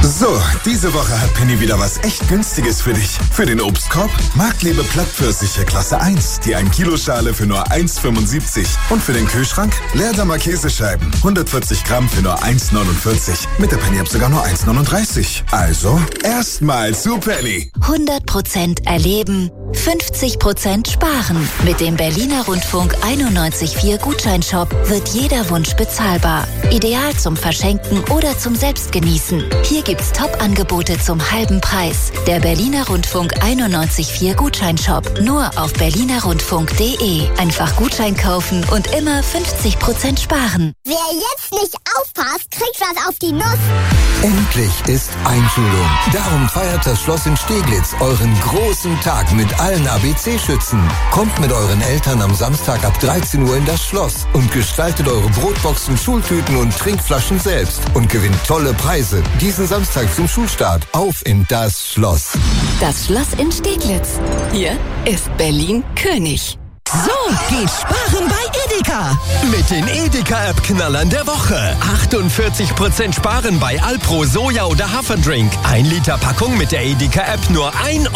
So, diese Woche hat Penny wieder was echt Günstiges für dich. Für den Obstkorb Marktliebe Plattpfirsiche Klasse 1, die 1 Kilo Schale für nur 1,75. Und für den Kühlschrank Leerdammer Käsescheiben, 140 Gramm für nur 1,49. Mit der Penny-App sogar nur 1,39. Also, erstmal zu Penny. 100% erleben, 50% sparen. Mit dem Berliner Rundfunk 91.4 Gutscheinshop wird jeder Wunsch bezahlbar. Ideal zum Verschenken oder zum Selbstgenießen. Hier gibt's Top-Angebote zum halben Preis. Der Berliner Rundfunk 91.4 Gutscheinshop. Nur auf berlinerrundfunk.de. Einfach Gutschein kaufen und immer 50% sparen. Wer jetzt nicht aufpasst, kriegt was auf die Nuss. Endlich ist Einschulung. Darum feiert das Schloss in Steglitz euren großen Tag mit allen ABC-Schützen. Kommt mit euren Eltern am Samstag ab 13 Uhr in das Schloss und gestaltet eure Brotboxen, Schultüten und Trinkflaschen selbst und gewinnt tolle Preise. Diesen Samstag zum Schulstart. Auf in das Schloss. Das Schloss in Steglitz. Hier ist Berlin König. So geht Sparen bei Edeka. Mit den Edeka-App-Knallern der Woche. 48% Sparen bei Alpro, Soja oder Haferdrink. 1 Liter Packung mit der Edeka-App nur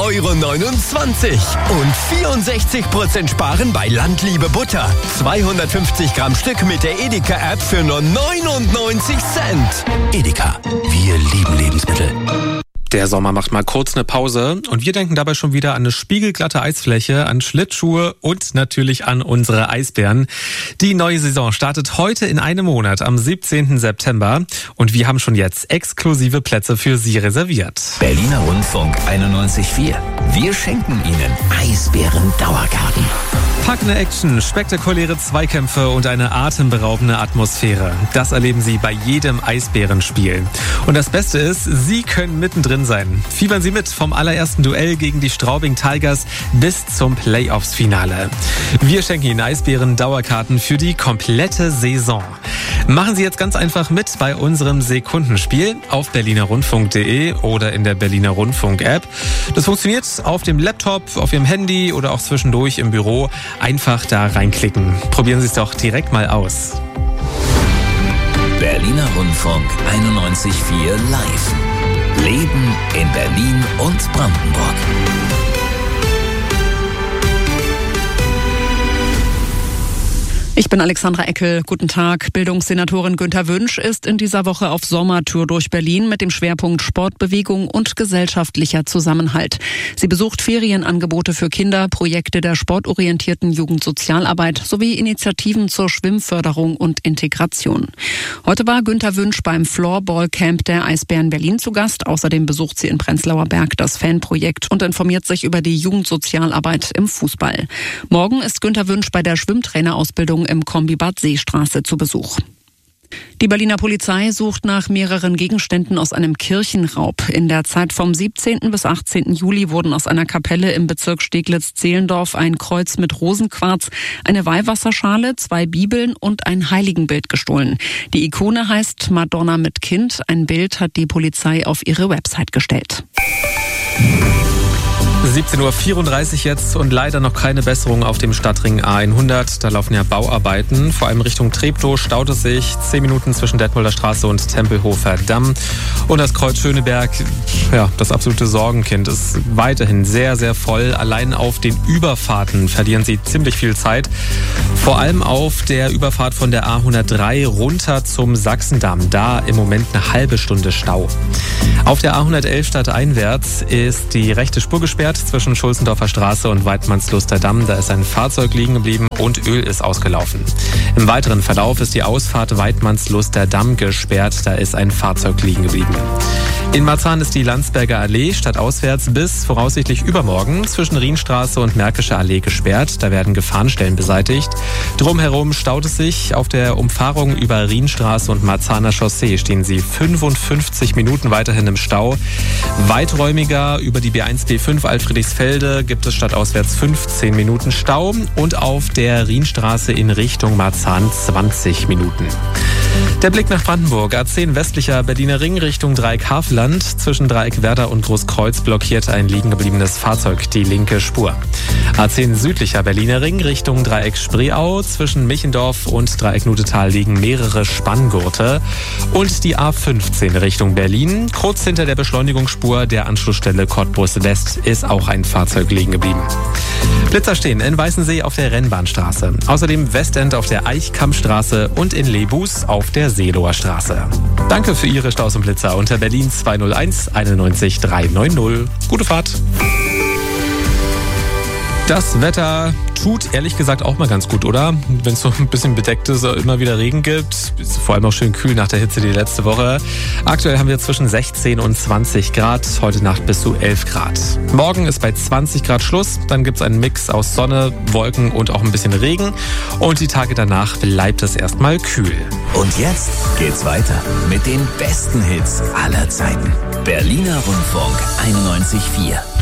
1,29 €. Und 64% Sparen bei Landliebe Butter. 250 Gramm Stück mit der Edeka-App für nur 99 Cent. Edeka, wir lieben Lebensmittel. Der Sommer macht mal kurz eine Pause und wir denken dabei schon wieder an eine spiegelglatte Eisfläche, an Schlittschuhe und natürlich an unsere Eisbären. Die neue Saison startet heute in einem Monat, am 17. September und wir haben schon jetzt exklusive Plätze für Sie reserviert. Berliner Rundfunk 91.4. Wir schenken Ihnen Eisbären-Dauerkarten. Packende Action, spektakuläre Zweikämpfe und eine atemberaubende Atmosphäre. Das erleben Sie bei jedem Eisbärenspiel. Und das Beste ist, Sie können mittendrin sein. Fiebern Sie mit vom allerersten Duell gegen die Straubing Tigers bis zum Playoffs-Finale. Wir schenken Ihnen Eisbären-Dauerkarten für die komplette Saison. Machen Sie jetzt ganz einfach mit bei unserem Sekundenspiel auf berlinerrundfunk.de oder in der Berliner Rundfunk-App. Das funktioniert auf dem Laptop, auf Ihrem Handy oder auch zwischendurch im Büro. Einfach da reinklicken. Probieren Sie es doch direkt mal aus. Berliner Rundfunk 91.4 live. Leben in Berlin und Brandenburg. Ich bin Alexandra Eckel. Guten Tag. Bildungssenatorin Günther Wünsch ist in dieser Woche auf Sommertour durch Berlin mit dem Schwerpunkt Sportbewegung und gesellschaftlicher Zusammenhalt. Sie besucht Ferienangebote für Kinder, Projekte der sportorientierten Jugendsozialarbeit sowie Initiativen zur Schwimmförderung und Integration. Heute war Günther Wünsch beim Floorball-Camp der Eisbären Berlin zu Gast. Außerdem besucht sie in Prenzlauer Berg das Fanprojekt und informiert sich über die Jugendsozialarbeit im Fußball. Morgen ist Günther Wünsch bei der Schwimmtrainerausbildung im Kombibad Seestraße zu Besuch. Die Berliner Polizei sucht nach mehreren Gegenständen aus einem Kirchenraub. In der Zeit vom 17. bis 18. Juli wurden aus einer Kapelle im Bezirk Steglitz-Zehlendorf ein Kreuz mit Rosenquarz, eine Weihwasserschale, 2 Bibeln und ein Heiligenbild gestohlen. Die Ikone heißt Madonna mit Kind. Ein Bild hat die Polizei auf ihre Website gestellt. 17:34 Uhr jetzt und leider noch keine Besserung auf dem Stadtring A100. Da laufen ja Bauarbeiten. Vor allem Richtung Treptow staut es sich. 10 Minuten zwischen Detmolder Straße und Tempelhofer Damm. Und das Kreuz Schöneberg, ja, das absolute Sorgenkind, ist weiterhin sehr, sehr voll. Allein auf den Überfahrten verlieren Sie ziemlich viel Zeit. Vor allem auf der Überfahrt von der A103 runter zum Sachsendamm. Da im Moment eine halbe Stunde Stau. Auf der A111 stadteinwärts ist die rechte Spur gesperrt zwischen Schulzendorfer Straße und Weidmannsluster Damm. Da ist ein Fahrzeug liegen geblieben und Öl ist ausgelaufen. Im weiteren Verlauf ist die Ausfahrt Weidmannsluster Damm gesperrt. Da ist ein Fahrzeug liegen geblieben. In Marzahn ist die Landsberger Allee stadtauswärts bis voraussichtlich übermorgen zwischen Rienstraße und Märkische Allee gesperrt. Da werden Gefahrenstellen beseitigt. Drumherum staut es sich. Auf der Umfahrung über Rienstraße und Marzahner Chaussee stehen Sie 55 Minuten weiterhin im Stau. Weiträumiger über die B1, B5 Alfriedigsfelde gibt es stadtauswärts 15 Minuten Stau und auf der Rienstraße in Richtung Marzahn 20 Minuten. Der Blick nach Brandenburg. A10 westlicher Berliner Ring Richtung Dreieck Havelland. Zwischen Dreieck Werder und Großkreuz blockiert ein liegen gebliebenes Fahrzeug die linke Spur. A10 südlicher Berliner Ring Richtung Dreieck Spreeau. Zwischen Michendorf und Dreieck Nudetal liegen mehrere Spanngurte. Und die A15 Richtung Berlin. Kurz hinter der Beschleunigungsspur der Anschlussstelle Cottbus West ist auch ein Fahrzeug liegen geblieben. Blitzer stehen in Weißensee auf der Rennbahnstraße. Außerdem Westend auf der Eichkammstraße und in Lebus auf der Seeloer Straße. Danke für Ihre Staus und Blitzer unter Berlin 201 91 390. Gute Fahrt. Das Wetter tut ehrlich gesagt auch mal ganz gut, oder? Wenn es so ein bisschen bedeckt ist, immer wieder Regen gibt. Ist vor allem auch schön kühl nach der Hitze die letzte Woche. Aktuell haben wir zwischen 16 und 20 Grad, heute Nacht bis zu 11 Grad. Morgen ist bei 20 Grad Schluss, dann gibt es einen Mix aus Sonne, Wolken und auch ein bisschen Regen. Und die Tage danach bleibt es erstmal kühl. Und jetzt geht's weiter mit den besten Hits aller Zeiten. Berliner Rundfunk 91.4.